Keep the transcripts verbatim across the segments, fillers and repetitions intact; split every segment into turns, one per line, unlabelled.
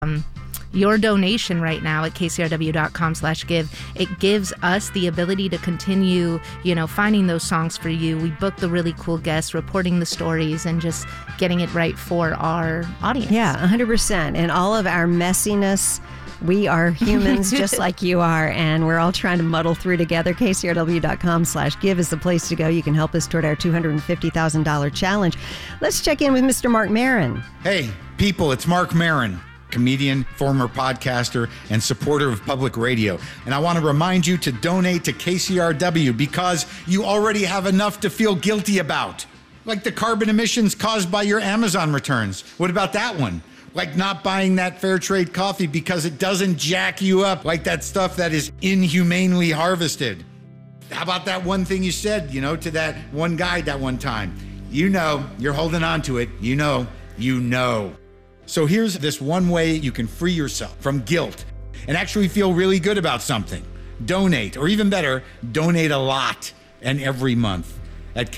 Um, your donation right now at kcrw.com slash give, it gives us the ability to continue, you know, finding those songs for you. We book the really cool guests, reporting the stories, and just getting it right for our audience.
Yeah, one hundred percent. And all of our messiness, we are humans just like you are, and we're all trying to muddle through together. kcrw.com slash give is the place to go. You can help us toward our two hundred fifty thousand dollars challenge. Let's check in with Mister Marc Maron.
Hey, people, it's Marc Maron, comedian, former podcaster, and supporter of public radio. And I want to remind you to donate to K C R W because you already have enough to feel guilty about. Like the carbon emissions caused by your Amazon returns. What about that one? Like not buying that fair trade coffee because it doesn't jack you up like that stuff that is inhumanely harvested. How about that one thing you said, you know, to that one guy that one time? You know, you're holding on to it. You know, you know. So here's this one way you can free yourself from guilt and actually feel really good about something. Donate, or even better, donate a lot and every month at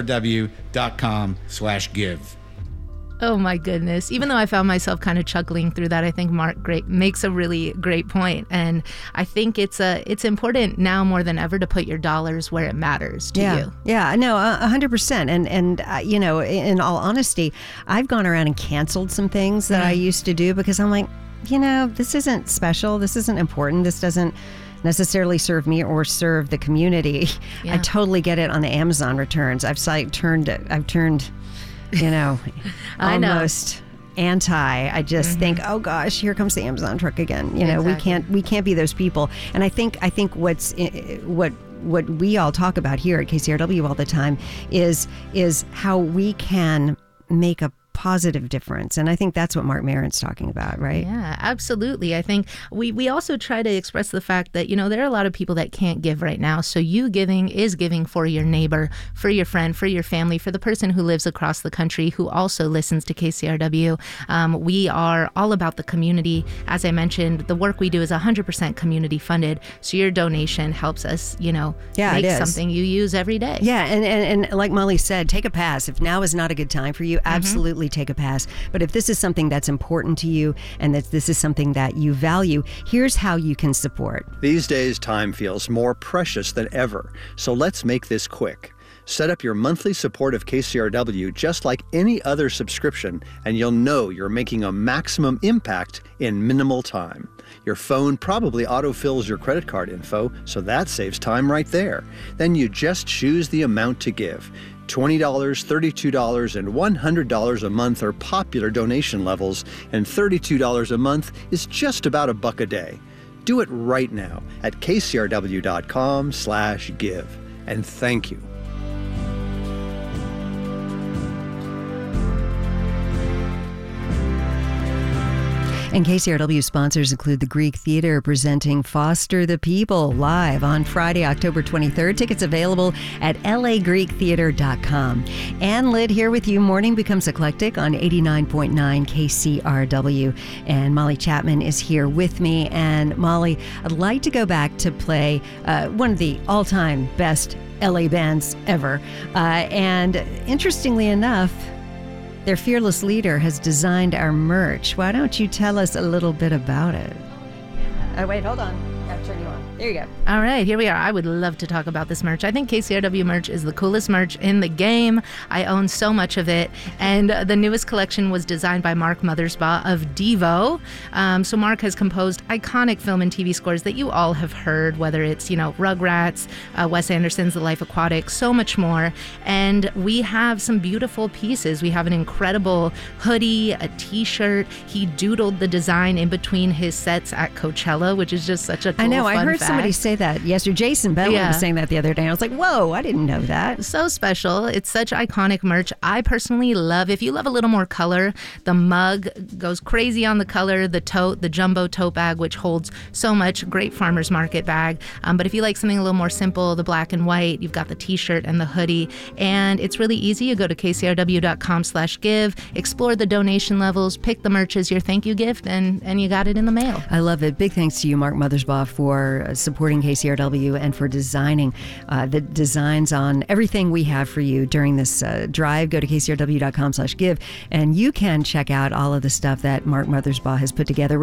kcrw.com slash give.
Oh my goodness. Even though I found myself kind of chuckling through that, I think Marc great makes a really great point. And I think it's a it's important now more than ever to put your dollars where it matters to
yeah.
you.
Yeah, no, a hundred percent. And, and uh, you know, in all honesty, I've gone around and canceled some things that mm. I used to do because I'm like, you know, this isn't special. This isn't important. This doesn't necessarily serve me or serve the community. Yeah. I totally get it on the Amazon returns. I've like, turned, I've turned... you know,
I
almost know. anti. I just mm-hmm. think, oh gosh, here comes the Amazon truck again. You know, exactly. we can't we can't be those people. And I think I think what's what what we all talk about here at K C R W all the time is is how we can make a positive difference. And I think that's what Marc Maron's talking about, right?
Yeah, absolutely. I think we, we also try to express the fact that, you know, there are a lot of people that can't give right now. So you giving is giving for your neighbor, for your friend, for your family, for the person who lives across the country who also listens to K C R W. Um, we are all about the community. As I mentioned, the work we do is one hundred percent community funded. So your donation helps us, you know,
yeah,
make something you use every day.
Yeah. And, and, and like Molly said, take a pass. If now is not a good time for you, absolutely
Mm-hmm.
take a pass. But if this is something that's important to you and that this is something that you value, here's how you can support.
These days, time feels more precious than ever. So let's make this quick. Set up your monthly support of K C R W just like any other subscription, and you'll know you're making a maximum impact in minimal time. Your phone probably autofills your credit card info, so that saves time right there. Then you just choose the amount to give. twenty dollars, thirty-two dollars, and one hundred dollars a month are popular donation levels, and thirty-two dollars a month is just about a buck a day. Do it right now at kcrw.com slash give. And thank you.
And K C R W sponsors include the Greek Theater presenting Foster the People live on Friday, October twenty-third. Tickets available at l a greek theater dot com. Ann Lidd here with you. Morning Becomes Eclectic on eighty-nine point nine K C R W. And Molly Chapman is here with me. And Molly, I'd like to go back to play uh, one of the all-time best L A bands ever. Uh, and interestingly enough, their fearless leader has designed our merch. Why don't you tell us a little bit about it? Oh, wait, hold on. I'll turn you on. There you go.
All right, here we are. I would love to talk about this merch. I think K C R W merch is the coolest merch in the game. I own so much of it. And uh, the newest collection was designed by Mark Mothersbaugh of Devo. Um, so Mark has composed iconic film and T V scores that you all have heard, whether it's, you know, Rugrats, uh, Wes Anderson's The Life Aquatic, so much more. And we have some beautiful pieces. We have an incredible hoodie, a t-shirt. He doodled the design in between his sets at Coachella, which is just such a cool,
I know,
fun
I heard
fact.
Somebody say that yesterday. Jason Bell
Yeah.
was saying that the other day. I was like, whoa, I didn't know that.
So special. It's such iconic merch. I personally love, if you love a little more color, the mug goes crazy on the color, the tote, the jumbo tote bag, which holds so much, great farmer's market bag. Um, but if you like something a little more simple, the black and white, you've got the t-shirt and the hoodie. And it's really easy. You go to kcrw.com slash give, explore the donation levels, pick the merch as your thank you gift, and, and you got it in the mail.
I love it. Big thanks to you, Mark Mothersbaugh, Mothersbaugh for supporting K C R W and for designing uh, the designs on everything we have for you during this uh, drive. Go to K C R W dot com slash give, and you can check out all of the stuff that Mark Mothersbaugh has put together.